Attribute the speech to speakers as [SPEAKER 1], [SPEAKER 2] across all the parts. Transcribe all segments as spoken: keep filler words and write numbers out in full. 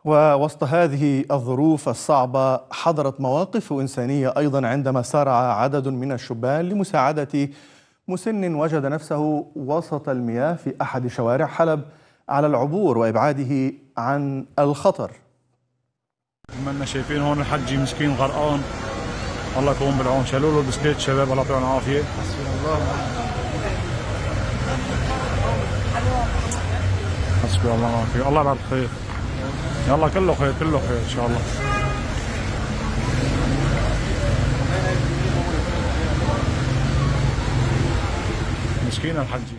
[SPEAKER 1] ووسط هذه الظروف الصعبة حضرت مواقف إنسانية أيضا عندما سارع عدد من الشبان لمساعدة مسن وجد نفسه وسط المياه في أحد شوارع حلب على العبور وإبعاده عن الخطر.
[SPEAKER 2] ما شايفين هون الحجي مسكين غرقان، الله يكون بالعون. شالوا له البسكليت شباب، الله يعطيهم العافية. حسبي الله حسبي الله ونعم الوكيل. الله يبارك خير، يلا كله خير كله خير ان شاء الله. مسكين الحجي.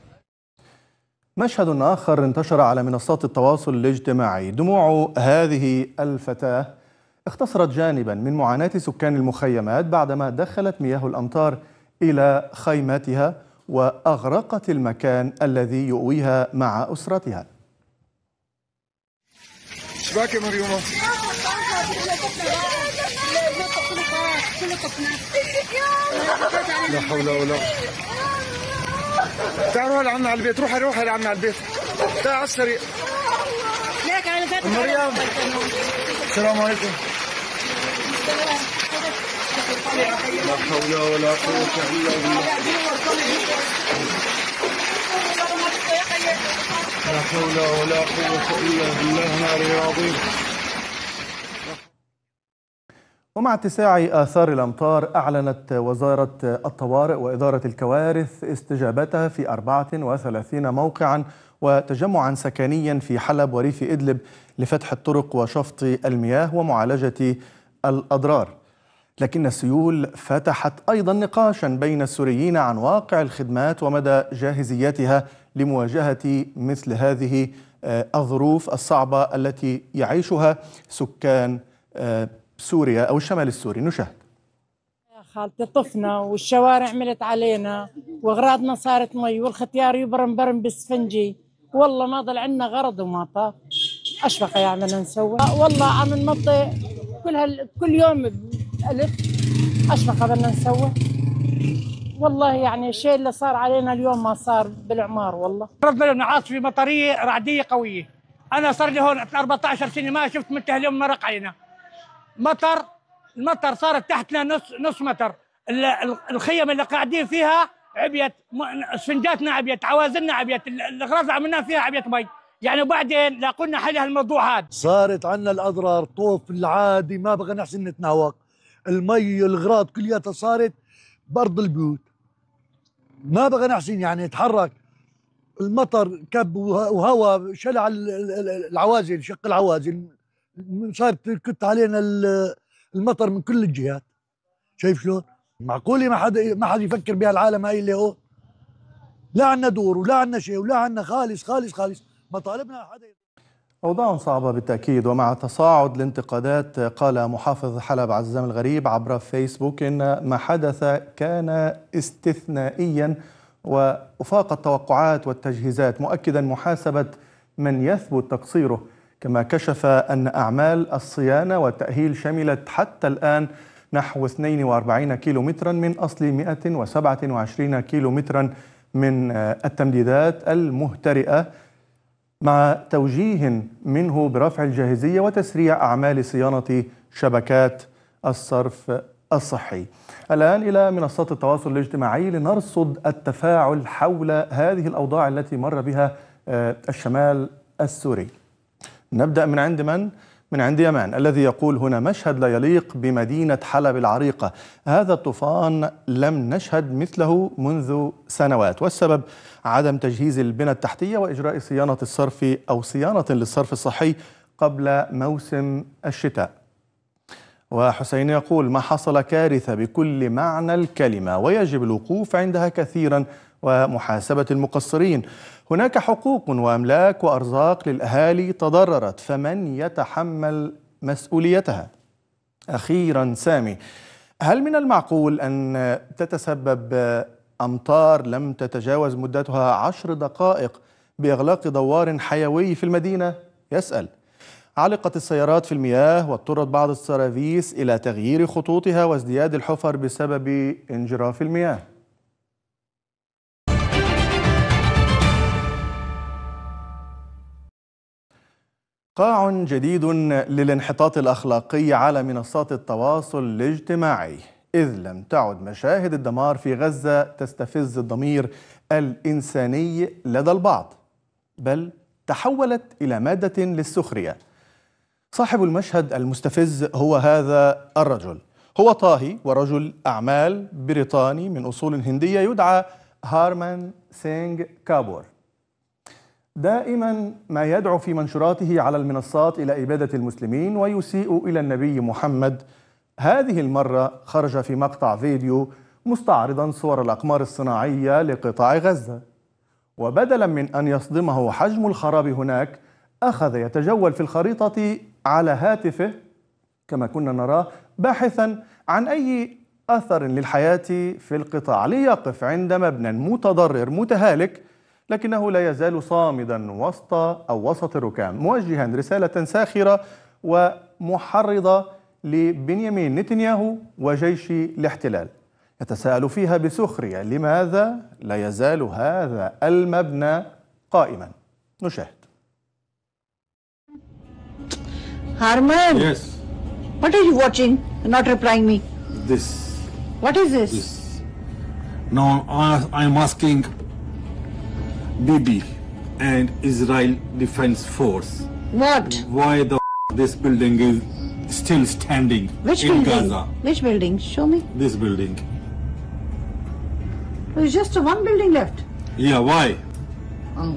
[SPEAKER 1] مشهد آخر انتشر على منصات التواصل الاجتماعي. دموع هذه الفتاة اختصرت جانبا من معاناة سكان المخيمات بعدما دخلت مياه الأمطار إلى خيماتها وأغرقت المكان الذي يؤويها مع أسرتها.
[SPEAKER 3] شباك يا مريومة؟ لا حول ولا قوة. تعالوا هلا عنا على البيت، روحي روحي هلا عنا على البيت. تعال على السريع. مريم السلام عليكم. لا حول ولا قوة إلا بالله. لا حول ولا قوة إلا بالله العلي العظيم.
[SPEAKER 1] ومع اتساع آثار الأمطار أعلنت وزارة الطوارئ وإدارة الكوارث استجابتها في أربعة وثلاثين موقعا وتجمعا سكنيا في حلب وريف إدلب لفتح الطرق وشفط المياه ومعالجة الأضرار. لكن السيول فتحت أيضا نقاشا بين السوريين عن واقع الخدمات ومدى جاهزيتها لمواجهة مثل هذه الظروف الصعبة التي يعيشها سكان سوريا أو الشمال السوري. نشاهد.
[SPEAKER 4] يا خالتي طفنا والشوارع عملت علينا واغراضنا صارت مي والختيار يبرم برم بالسفنجي، والله ما ضل عندنا غرض وما طاف. اشفق يا عمنا نسوي، والله عم نمضي كل هال... كل يوم بألف. اشفق بدنا نسوي والله، يعني الشيء اللي صار علينا اليوم ما صار بالعمار. والله
[SPEAKER 5] ربنا عاصفة مطرية رعدية قوية. أنا صار لي هون أربعة عشر سنة ما شفت مثل اليوم مرق علينا مطر. المطر صارت تحتنا نص نص متر. الخيم اللي قاعدين فيها عبيت، اسفنجاتنا عبيت، عوازلنا عبيت، الاغراض اللي عملناها فيها عبيت مي. يعني وبعدين لا قلنا حل هالموضوع هذا.
[SPEAKER 6] صارت عندنا الاضرار طوف العادي ما بقى نحسن نتناوق. المي الاغراض كلياتها صارت بارض البيوت ما بقى نحسن يعني نتحرك. المطر كب وهواء شلع العوازل، شق العوازل، صارت تكت علينا المطر من كل الجهات. شايف شلون؟ معقولة ما حدا ما حدا يفكر بهالعالم هاي اللي هو لا عنا دور ولا عنا شيء ولا عنا خالص خالص خالص. مطالبنا حدا.
[SPEAKER 1] أوضاع صعبة بالتأكيد. ومع تصاعد الانتقادات قال محافظ حلب عزام الغريب عبر فيسبوك إن ما حدث كان استثنائيا وأفاق التوقعات والتجهيزات، مؤكدا محاسبة من يثبت تقصيره. كما كشف أن أعمال الصيانة والتأهيل شملت حتى الآن نحو اثنين وأربعين كيلومترا من أصل مئة وسبعة وعشرين كيلومترا من التمديدات المهترئة، مع توجيه منه برفع الجاهزية وتسريع أعمال صيانة شبكات الصرف الصحي. الآن إلى منصات التواصل الاجتماعي لنرصد التفاعل حول هذه الأوضاع التي مر بها الشمال السوري. نبدأ من عند من؟ من عند يمان الذي يقول هنا: مشهد لا يليق بمدينة حلب العريقة، هذا الطوفان لم نشهد مثله منذ سنوات، والسبب عدم تجهيز البنى التحتية وإجراء صيانة الصرف أو صيانة للصرف الصحي قبل موسم الشتاء. وحسين يقول: ما حصل كارثة بكل معنى الكلمة ويجب الوقوف عندها كثيرا ومحاسبة المقصرين. هناك حقوق وأملاك وأرزاق للأهالي تضررت، فمن يتحمل مسؤوليتها؟ أخيرا سامي: هل من المعقول أن تتسبب أمطار لم تتجاوز مدتها عشر دقائق بإغلاق دوار حيوي في المدينة؟ يسأل. علقت السيارات في المياه واضطرت بعض السرافيس إلى تغيير خطوطها وازدياد الحفر بسبب انجراف المياه. قاع جديد للانحطاط الأخلاقي على منصات التواصل الاجتماعي، إذ لم تعد مشاهد الدمار في غزة تستفز الضمير الإنساني لدى البعض، بل تحولت إلى مادة للسخرية. صاحب المشهد المستفز هو هذا الرجل، هو طاهي ورجل أعمال بريطاني من أصول هندية يدعى هارمان سينغ كابور. دائما ما يدعو في منشوراته على المنصات إلى إبادة المسلمين ويسيء إلى النبي محمد. هذه المرة خرج في مقطع فيديو مستعرضا صور الأقمار الصناعية لقطاع غزة، وبدلا من أن يصدمه حجم الخراب هناك أخذ يتجول في الخريطة على هاتفه كما كنا نراه، باحثا عن أي أثر للحياة في القطاع ليقف عند مبنى متضرر متهالك، لكنه لا يزال صامدا وسط أو وسط الركام، موجها رسالة ساخرة ومحرضة لبنيامين نتنياهو وجيش الاحتلال، يتساءل فيها بسخرية لماذا لا يزال هذا المبنى قائما. نشاهد.
[SPEAKER 7] Harman.
[SPEAKER 8] Yes.
[SPEAKER 7] What are you watching? Not replying me.
[SPEAKER 8] This.
[SPEAKER 7] What is this?
[SPEAKER 8] This. Now I am asking Bibi and Israel Defense Force.
[SPEAKER 7] What?
[SPEAKER 8] Why the this building is still standing
[SPEAKER 7] Which
[SPEAKER 8] in
[SPEAKER 7] building?
[SPEAKER 8] Gaza?
[SPEAKER 7] Which building? Show me.
[SPEAKER 8] This building.
[SPEAKER 7] There's just one building left.
[SPEAKER 8] Yeah, why?
[SPEAKER 7] Oh.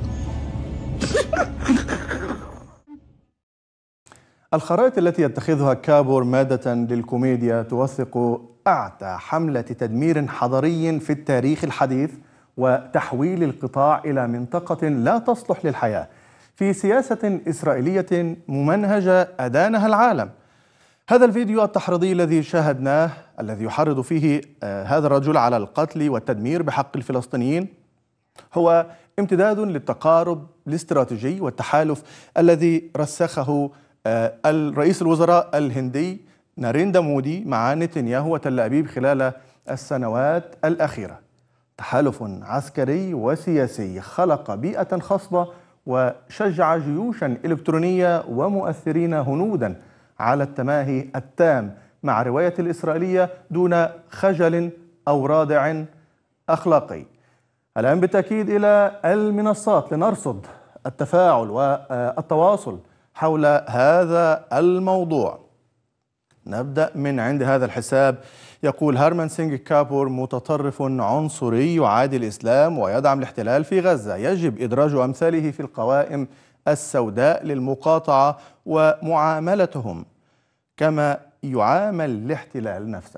[SPEAKER 1] الخرائط التي يتخذها كابور مادة للكوميديا توثق أعتى حملة تدمير حضاري في التاريخ الحديث وتحويل القطاع إلى منطقة لا تصلح للحياة في سياسة إسرائيلية ممنهجة أدانها العالم. هذا الفيديو التحريضي الذي شاهدناه الذي يحرض فيه آه هذا الرجل على القتل والتدمير بحق الفلسطينيين هو امتداد للتقارب الاستراتيجي والتحالف الذي رسخه آه الرئيس الوزراء الهندي ناريندا مودي مع نتنياهو وتل أبيب خلال السنوات الأخيرة. تحالف عسكري وسياسي خلق بيئة خصبة وشجع جيوشا إلكترونية ومؤثرين هنودا على التماهي التام مع رواية الإسرائيلية دون خجل أو رادع أخلاقي. الآن بالتأكيد إلى المنصات لنرصد التفاعل والتواصل حول هذا الموضوع. نبدأ من عند هذا الحساب، يقول هارمان سينغ كابور متطرف عنصري يعادي الإسلام ويدعم الاحتلال في غزة، يجب إدراج أمثاله في القوائم السوداء للمقاطعة ومعاملتهم كما يعامل الاحتلال نفسه.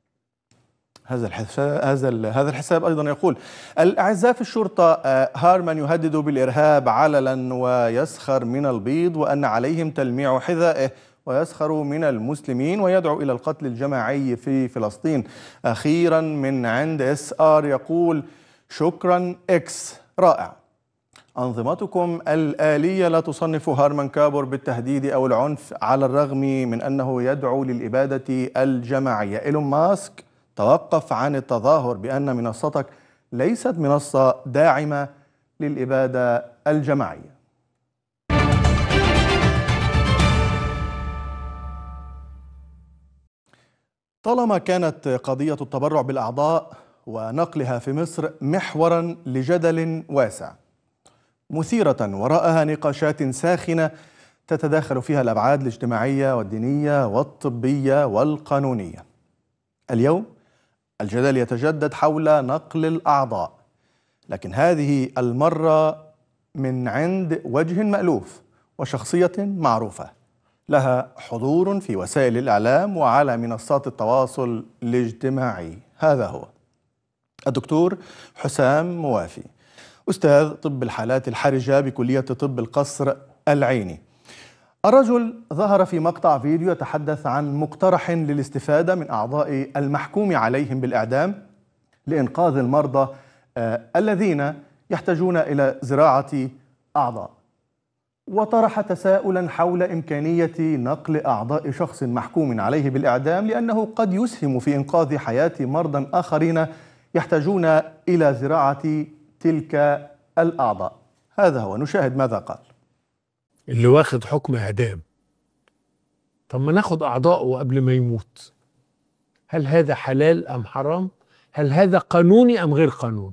[SPEAKER 1] هذا الحساب هذا هذا الحساب أيضا يقول الأعزاء في الشرطة، هارمان يهدد بالإرهاب علنا ويسخر من البيض وأن عليهم تلميع حذائه، ويسخر من المسلمين ويدعو إلى القتل الجماعي في فلسطين. أخيرا من عند اس ار يقول شكرا اكس رائع. أنظمتكم الآلية لا تصنف هارمان كابور بالتهديد أو العنف على الرغم من أنه يدعو للإبادة الجماعية. إيلون ماسك توقف عن التظاهر بأن منصتك ليست منصة داعمة للإبادة الجماعية. طالما كانت قضية التبرع بالأعضاء ونقلها في مصر محورا لجدل واسع مثيرة وراءها نقاشات ساخنة تتداخل فيها الأبعاد الاجتماعية والدينية والطبية والقانونية، اليوم الجدل يتجدد حول نقل الأعضاء، لكن هذه المرة من عند وجه مألوف وشخصية معروفة لها حضور في وسائل الإعلام وعلى منصات التواصل الاجتماعي. هذا هو الدكتور حسام موافي، أستاذ طب الحالات الحرجة بكلية طب القصر العيني. الرجل ظهر في مقطع فيديو يتحدث عن مقترح للاستفادة من أعضاء المحكوم عليهم بالإعدام لإنقاذ المرضى آه الذين يحتاجون إلى زراعة أعضاء، وطرح تساؤلا حول إمكانية نقل أعضاء شخص محكوم عليه بالإعدام لأنه قد يسهم في إنقاذ حياة مرضى آخرين يحتاجون إلى زراعة تلك الأعضاء. هذا هو، نشاهد ماذا قال.
[SPEAKER 9] اللي واخد حكم إعدام، طب ما ناخد أعضائه قبل ما يموت. هل هذا حلال أم حرام؟ هل هذا قانوني أم غير قانوني؟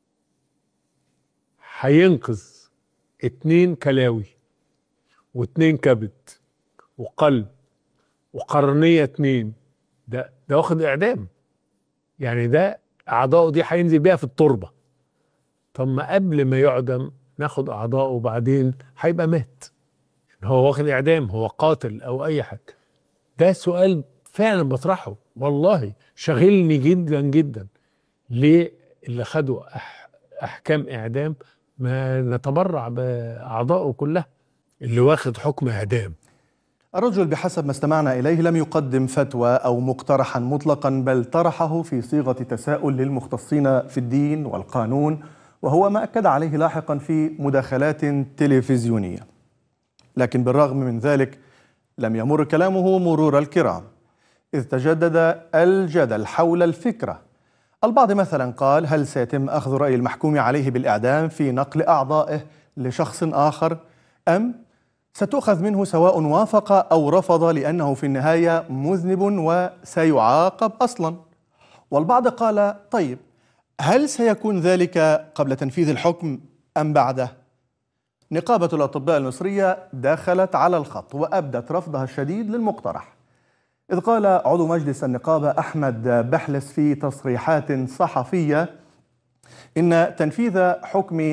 [SPEAKER 9] هينقذ اتنين كلاوي واتنين كبد وقلب وقرنية اتنين، ده ده واخد إعدام، يعني ده أعضائه دي هينزل بيها في التربة. طب ما قبل ما يعدم ناخد أعضائه وبعدين هيبقى مات، هو واخد إعدام، هو قاتل أو أي حاجة. ده سؤال فعلا بطرحه، والله شغلني جدا جدا. ليه اللي خدوا أح أحكام إعدام ما نتبرع بأعضائه كلها؟ اللي واخد حكم إعدام.
[SPEAKER 1] الرجل بحسب ما استمعنا إليه لم يقدم فتوى أو مقترحا مطلقا، بل طرحه في صيغة تساؤل للمختصين في الدين والقانون، وهو ما أكد عليه لاحقا في مداخلات تلفزيونية. لكن بالرغم من ذلك لم يمر كلامه مرور الكرام، إذ تجدد الجدل حول الفكرة. البعض مثلا قال: هل سيتم أخذ رأي المحكوم عليه بالإعدام في نقل أعضائه لشخص آخر، أم ستؤخذ منه سواء وافق أو رفض، لأنه في النهاية مذنب وسيعاقب أصلا؟ والبعض قال: طيب هل سيكون ذلك قبل تنفيذ الحكم أم بعده؟ نقابة الأطباء المصرية دخلت على الخط وأبدت رفضها الشديد للمقترح، إذ قال عضو مجلس النقابة أحمد بحلس في تصريحات صحفية إن تنفيذ حكم